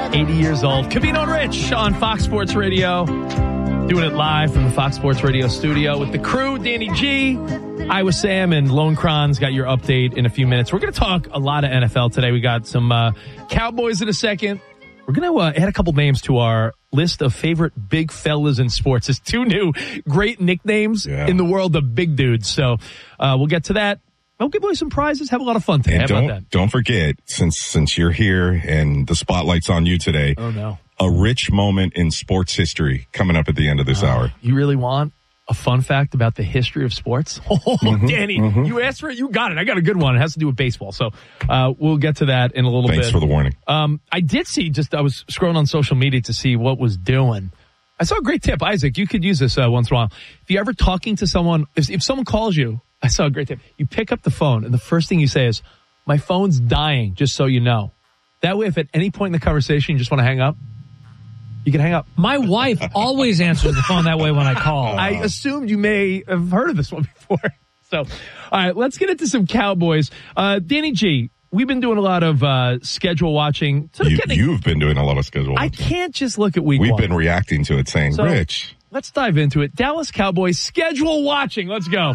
80 years old. Covino and Rich on Fox Sports Radio. Doing it live from the Fox Sports Radio studio with the crew, Danny G, Iowa Sam, and Lone Kron's got your update in a few minutes. We're going to talk a lot of NFL today. We got some Cowboys in a second. We're going to add a couple names to our list of favorite big fellas in sports. There's two new great nicknames in the world of big dudes. So we'll get to that. I'll give away some prizes. Have a lot of fun today. And How about that? Don't forget, since you're here and the spotlight's on you today. Oh, no. A rich moment in sports history coming up at the end of this hour. You really want a fun fact about the history of sports? Danny, you asked for it. You got it. I got a good one. It has to do with baseball. So we'll get to that in a little bit. Thanks for the warning. I did see, I was scrolling on social media to see what was doing. I saw a great tip. Isaac, you could use this once in a while. If you're ever talking to someone, if someone calls you, I saw a great tip. You pick up the phone, and the first thing you say is, my phone's dying, just so you know. That way, if at any point in the conversation you just want to hang up, you can hang up. My wife always answers the phone that way when I call. I assumed you may have heard of this one before. So, all right, let's get into some Cowboys. Danny G, we've been doing a lot of schedule watching. You've been doing a lot of schedule watching. I can't just look at week one. We've been reacting to it, saying, Rich. Let's dive into it. Dallas Cowboys schedule watching. Let's go.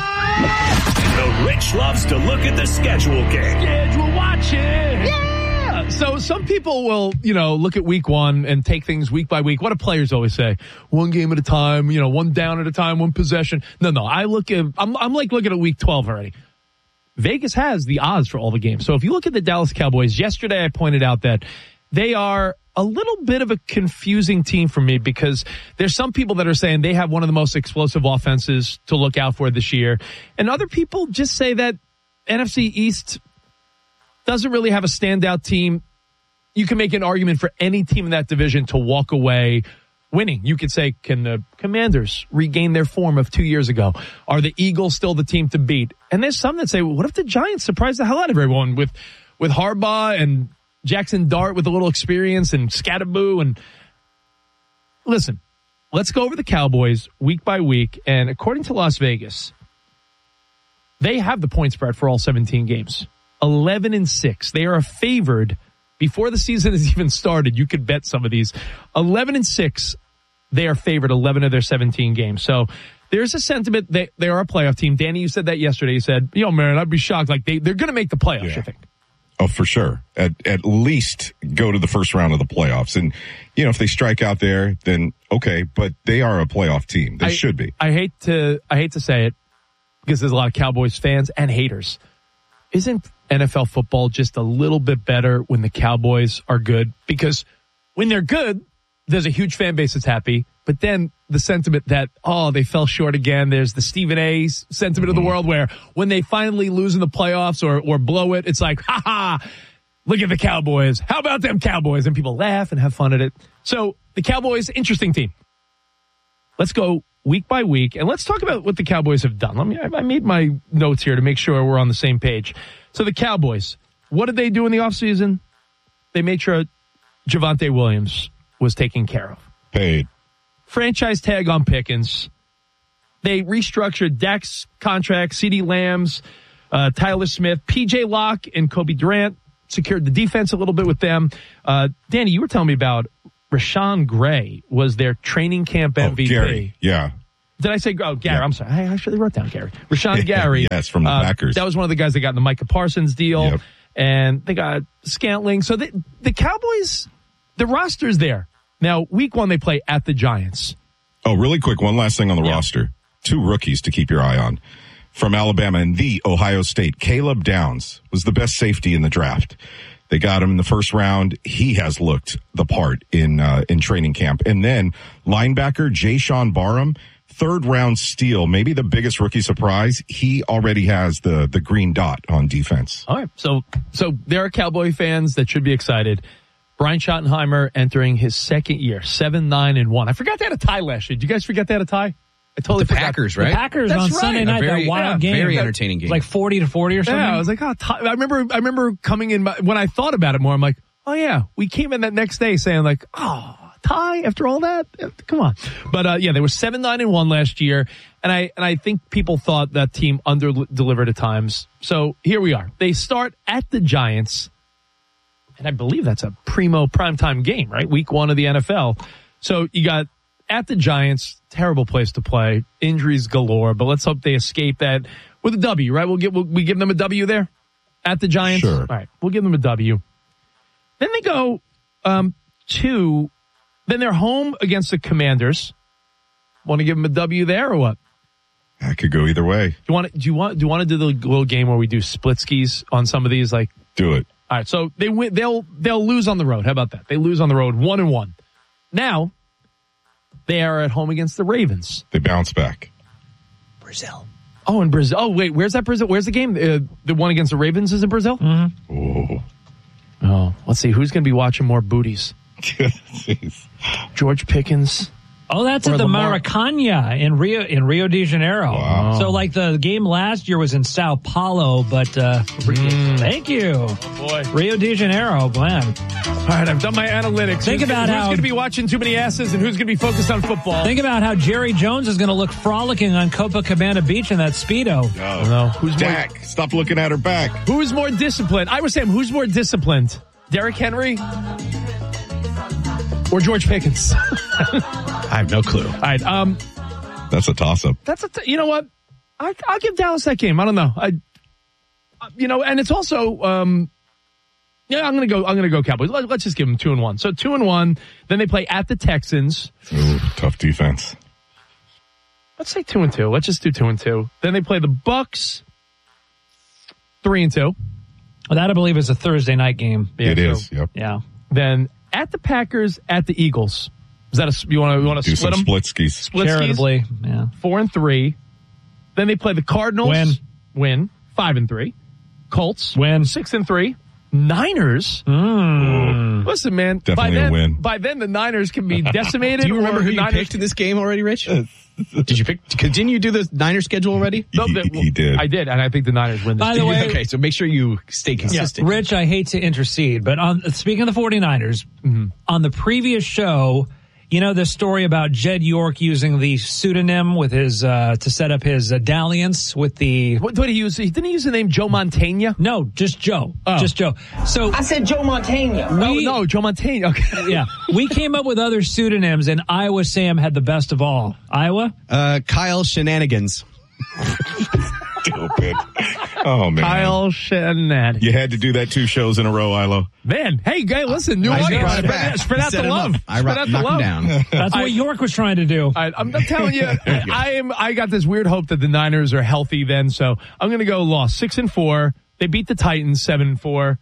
The Rich loves to look at the schedule game. Schedule watching. Yeah. So some people will, look at week one and take things week by week. What do players always say? One game at a time, one down at a time, one possession. No. I'm like looking at week 12 already. Vegas has the odds for all the games. So if you look at the Dallas Cowboys, yesterday I pointed out that they are a little bit of a confusing team for me because there's some people that are saying they have one of the most explosive offenses to look out for this year. And other people just say that NFC East doesn't really have a standout team. You can make an argument for any team in that division to walk away winning. You could say, can the Commanders regain their form of 2 years ago? Are the Eagles still the team to beat? And there's some that say, well, what if the Giants surprise the hell out of everyone with Harbaugh and Jackson Dart with a little experience and Scatterboo? And listen, let's go over the Cowboys week by week. And according to Las Vegas, they have the point spread for all 17 games. 11-6. They are favored before the season has even started. You could bet some of these. 11-6. They are favored 11 of their 17 games. So there's a sentiment that they are a playoff team. Danny, you said that yesterday. You said, man, I'd be shocked. Like they're going to make the playoffs, I think. Oh, for sure. At least go to the first round of the playoffs. And, if they strike out there, then okay, but they are a playoff team. They should be. I hate to say it because there's a lot of Cowboys fans and haters. Isn't NFL football just a little bit better when the Cowboys are good? Because when they're good, there's a huge fan base that's happy. But then the sentiment that, they fell short again. There's the Stephen A. sentiment of the world where when they finally lose in the playoffs or blow it, it's like, look at the Cowboys. How about them Cowboys? And people laugh and have fun at it. So the Cowboys, interesting team. Let's go week by week, and let's talk about what the Cowboys have done. I made my notes here to make sure we're on the same page. So the Cowboys, what did they do in the offseason? They made sure Javonte Williams was taken care of. Paid. Franchise tag on Pickens. They restructured Dak's contract, CeeDee Lamb's, Tyler Smith, PJ Locke, and Kobe Durant. Secured the defense a little bit with them. Danny, you were telling me about Rashawn Gray was their training camp MVP. Gary, yeah. Did I say, Gary? Yeah. I'm sorry. I actually wrote down Gary. Rashawn Gary. Yes, from the Packers. That was one of the guys that got in the Micah Parsons deal. Yep. And they got Scantling. So the Cowboys, the roster's there. Now, week one, they play at the Giants. Oh, really quick, one last thing on the roster. 2 rookies to keep your eye on. From Alabama and the Ohio State, Caleb Downs was the best safety in the draft. They got him in the first round. He has looked the part in training camp. And then linebacker Jayshon Barham, 3rd round steal, maybe the biggest rookie surprise. He already has the green dot on defense. All right. So there are Cowboy fans that should be excited. Brian Schottenheimer entering his second year, 7-9-1. I forgot they had a tie last year. Did you guys forget they had a tie? I totally forgot. Packers, right? The Packers That's on right. Sunday night, that wild game. Very entertaining game. Like 40-40 or something. Yeah, I was like, I remember coming in, when I thought about it more, I'm like, oh yeah, we came in that next day saying like, tie after all that? Come on. But they were 7-9-1 last year, and I think people thought that team under-delivered at times. So here we are. They start at the Giants. And I believe that's a primo primetime game, right? Week 1 of the NFL. So you got at the Giants, terrible place to play, injuries galore, but let's hope they escape that with a W, right? We give them a W there at the Giants. Sure. All right, we'll give them a W. Then they go then they're home against the Commanders. Want to give them a W there or what? I could go either way. Do you want to do the little game where we do split skis on some of these? Like, do it. all right, so they win. They'll lose on the road. How about that? They lose on the road 1-1. Now they are at home against the Ravens. They bounce back. Brazil. Oh, in Brazil. Oh, wait, where's that Brazil? Where's the game? The one against the Ravens is in Brazil? Oh. Oh, let's see. Who's going to be watching more booties? Jeez. George Pickens. Oh, that's Or at the Lamar- Maracanã in Rio de Janeiro. Wow. So, like, the game last year was in Sao Paulo, but thank you. Boy. Rio de Janeiro, man. All right, I've done my analytics. Think about who's how- going to be watching too many asses and who's going to be focused on football. Think about how Jerry Jones is going to look frolicking on Copacabana Beach in that Speedo. I don't know. Who's Dak, stop looking at her back. Who's more disciplined? I was saying, who's more disciplined? Derrick Henry or George Pickens? I have no clue. All right. That's a toss-up. You know what? I'll give Dallas that game. I don't know. And it's also, I'm going to go Cowboys. Let's just give them 2-1. So 2-1. Then they play at the Texans. Ooh, tough defense. Let's say 2-2. Let's just do 2-2. Then they play the Bucks. 3-2. Well, that, I believe, is a Thursday night game. Yeah, It is. Yep. Yeah. Then at the Packers, at the Eagles. Is that you want to Do split some them? split skis. Split skis? Charitably, yeah. 4-3. Then they play the Cardinals. Win. 5-3. Colts. Win. 6-3. Niners. Listen, man. Definitely a win. By then, the Niners can be decimated. Do you remember or who the you Niners picked in this game already, Rich? Did you pick? Didn't you do the Niners schedule already? No, He did. I did, and I think the Niners win this By the game. way- Okay, so make sure you stay consistent. Rich, I hate to intercede, but speaking of the 49ers, on the previous show, you know the story about Jed York using the pseudonym with his to set up his dalliance with the... What did he use? Didn't he use the name Joe Montana? No, just Joe. Oh. Just Joe. So I said Joe Montana. No, Joe Montana. Okay. yeah, we came up with other pseudonyms, and Iowa Sam had the best of all. Iowa? Kyle Shenanigans. Stupid. Oh, man. Kyle Shanahan. You had to do that 2 shows in a row, Ilo. Man, hey, guys, new I audience. brought it back. Spread out Set the him love. up. I Spread out the knocked him love. down. That's what York was trying to do. I'm telling you, I got this weird hope that the Niners are healthy then, so I'm going to go loss 6-4. They beat the Titans 7-4.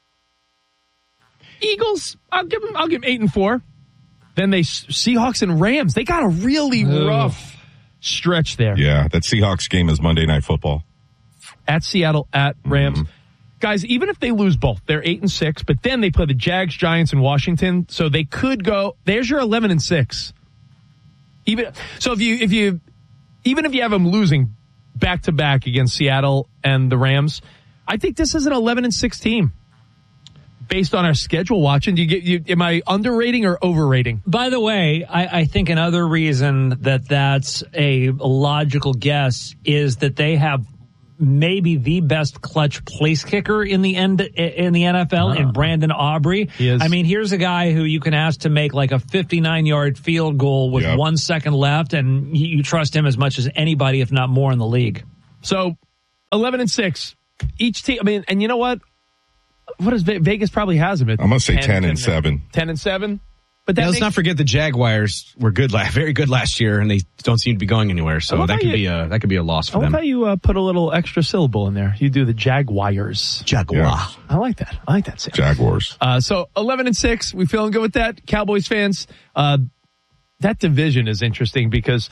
Eagles, I'll give them 8-4. Then they Seahawks and Rams. They got a really rough stretch there. Yeah, that Seahawks game is Monday Night Football. At Seattle, at Rams. Guys, even if they lose both, they're 8-6, but then they play the Jags, Giants, and Washington, so they could go, there's your 11-6. Even if you have them losing back to back against Seattle and the Rams, I think this is an 11-6 team. Based on our schedule watching, am I underrating or overrating? By the way, I think another reason that's a logical guess is that they have maybe the best clutch place kicker in the NFL in Brandon Aubrey. He is. I mean, here's a guy who you can ask to make like a 59-yard field goal with 1 second left, and you trust him as much as anybody, if not more, in the league. So 11-6 each team. I mean, and you know what? What does Vegas probably has them at? I'm going to say 10-7. 10-7. But Let's not forget the Jaguars were very good last year, and they don't seem to be going anywhere. So that could be a loss for I love them. how you put a little extra syllable in there. You do the Jaguars. Jaguar. Yeah. I like that. Sam. Jaguars. So 11-6. We feeling good with that, Cowboys fans? That division is interesting because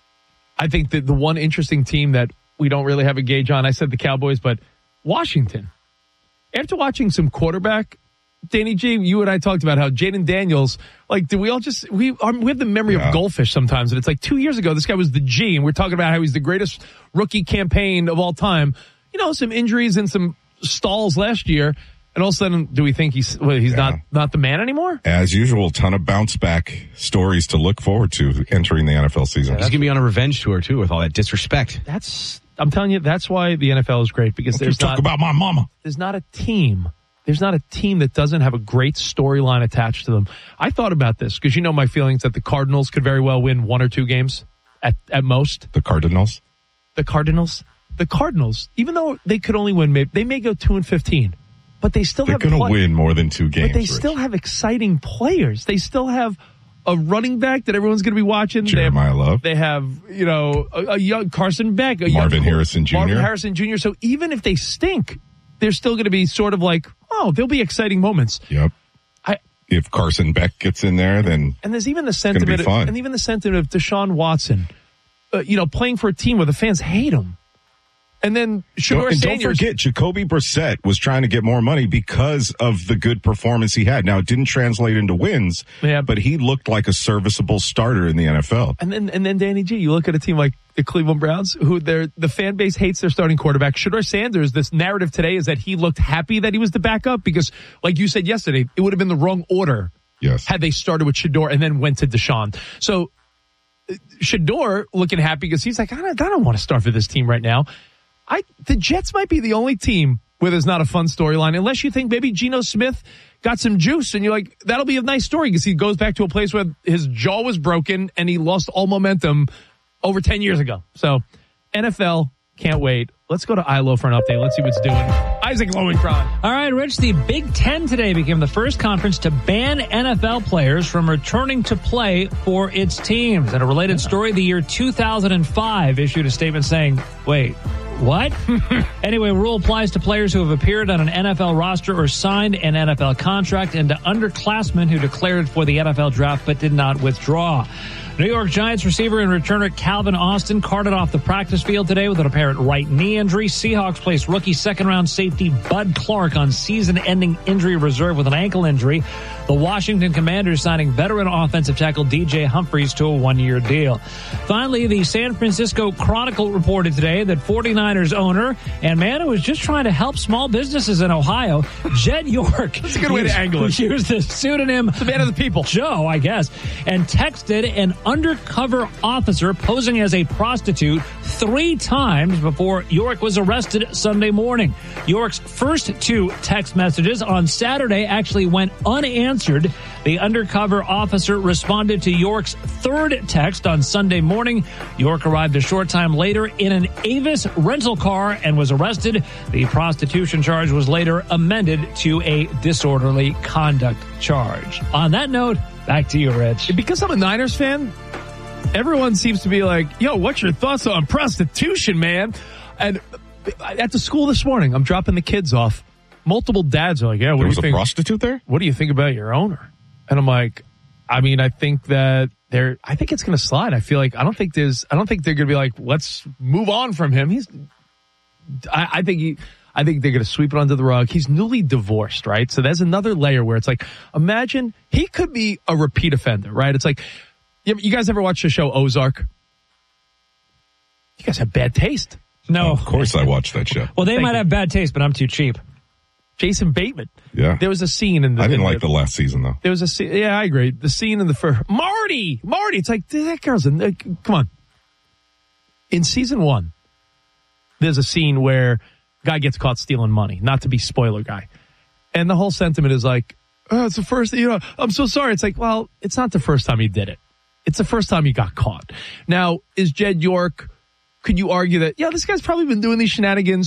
I think that the one interesting team that we don't really have a gauge on, I said the Cowboys, but Washington. After watching some quarterback, Danny G, you and I talked about how Jaden Daniels, like, do we all just, we have the memory of goldfish sometimes. And it's like 2 years ago, this guy was the G, and we're talking about how he's the greatest rookie campaign of all time. You know, some injuries and some stalls last year. And all of a sudden, do we think he's not the man anymore? As usual, ton of bounce back stories to look forward to entering the NFL season. He's going to be on a revenge tour, too, with all that disrespect. I'm telling you, that's why the NFL is great, because Talk about my mama. there's not a team There's not a team that doesn't have a great storyline attached to them. I thought about this because you know my feelings that the Cardinals could very well win 1 or 2 games at most. The Cardinals? The Cardinals, even though they could only win, they may go 2-15, but they still They're going to win more than 2 games. But they still have exciting players. They still have a running back that everyone's going to be watching. Jeremiah Love. They have, a young Carson Beck. Marvin Harrison Jr. So even if they stink, they're still going to be sort of like, there'll be exciting moments. Yep. If Carson Beck gets in there, then and there's even the sentiment, of Deshaun Watson, playing for a team where the fans hate him. And then Shedeur Sanders. Don't forget, Jacoby Brissett was trying to get more money because of the good performance he had. Now, it didn't translate into wins, but he looked like a serviceable starter in the NFL. And then Danny G, you look at a team like the Cleveland Browns, who the fan base hates their starting quarterback. Shedeur Sanders, this narrative today is that he looked happy that he was the backup because, like you said yesterday, it would have been the wrong order had they started with Shedeur and then went to Deshaun. So Shedeur looking happy because he's like, I don't want to start for this team right now. The Jets might be the only team where there's not a fun storyline, unless you think maybe Geno Smith got some juice and you're like, that'll be a nice story because he goes back to a place where his jaw was broken and he lost all momentum over 10 years ago. So NFL, can't wait. Let's go to ILO for an update. Let's see what's doing. Isaac Lowenkron. All right, Rich, the Big Ten today became the first conference to ban NFL players from returning to play for its teams. And a related story, the year 2005 issued a statement saying, wait, what? Anyway, rule applies to players who have appeared on an NFL roster or signed an NFL contract and to underclassmen who declared for the NFL draft but did not withdraw. New York Giants receiver and returner Calvin Austin carted off the practice field today with an apparent right knee injury. Seahawks placed rookie second-round safety Bud Clark on season-ending injury reserve with an ankle injury. The Washington Commanders signing veteran offensive tackle DJ Humphries to a 1-year deal. Finally, the San Francisco Chronicle reported today that 49ers owner and man who was just trying to help small businesses in Ohio, Jed York. That's a good way to angle it. Used the pseudonym the man of the people, Joe, I guess, and texted an undercover officer posing as a prostitute 3 times before York was arrested Sunday morning. York's first 2 text messages on Saturday actually went unanswered. The undercover officer responded to York's 3rd text on Sunday morning. York arrived a short time later in an Avis rental car and was arrested. The prostitution charge was later amended to a disorderly conduct charge. On that note, back to you, Rich. Because I'm a Niners fan, everyone seems to be like, yo, what's your thoughts on prostitution, man? And at the school this morning, I'm dropping the kids off. Multiple dads are like, yeah, what do you think? There was a prostitute there? What do you think about your owner? And I'm like, I think that I think it's going to slide. I feel like, I don't think they're going to be like, let's move on from him. I think they're going to sweep it under the rug. He's newly divorced, right? So there's another layer where it's like, imagine he could be a repeat offender, right? It's like, you guys ever watch the show Ozark? You guys have bad taste. No. Of course I watched that show. Well, they might have bad taste, but I'm too cheap. Jason Bateman. Yeah. There was a scene in the... I didn't like the last season, though. There was a scene... Yeah, I agree. The scene in the first... Marty! It's like, that girl's... come on. In season 1, there's a scene where guy gets caught stealing money. Not to be spoiler guy. And the whole sentiment is like, it's the first... I'm so sorry. It's like, well, it's not the first time he did it. It's the first time he got caught. Now, is Jed York... Could you argue that, this guy's probably been doing these shenanigans